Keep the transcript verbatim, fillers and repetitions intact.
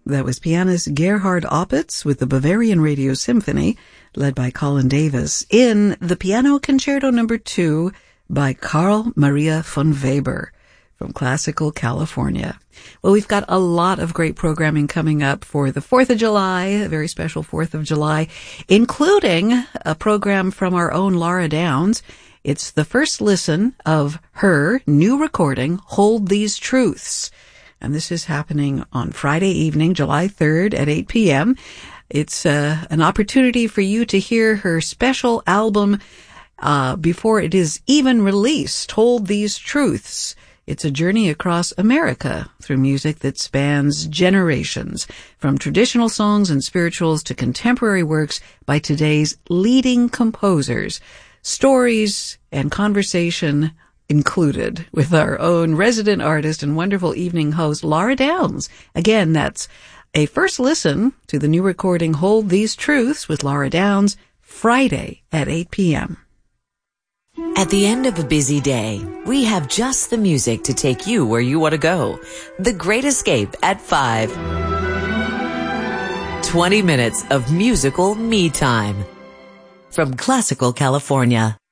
That was pianist Gerhard Opitz with the Bavarian Radio Symphony, led by Colin Davis, in the Piano Concerto Number Two by Carl Maria von Weber from Classical California. Well, we've got a lot of great programming coming up for the fourth of July, a very special fourth of July, including a program from our own Laura Downs. It's the first listen of her new recording, Hold These Truths. And this is happening on Friday evening, July third at eight p.m. It's uh, an opportunity for you to hear her special album uh, before it is even released, Hold These Truths. It's a journey across America through music that spans generations, from traditional songs and spirituals to contemporary works by today's leading composers. Stories and conversation included with our own resident artist and wonderful evening host, Laura Downs. Again, that's a first listen to the new recording, Hold These Truths with Laura Downs, Friday at eight p.m. At the end of a busy day, we have just the music to take you where you want to go. The Great Escape at five. twenty minutes of musical me time. From Classical California.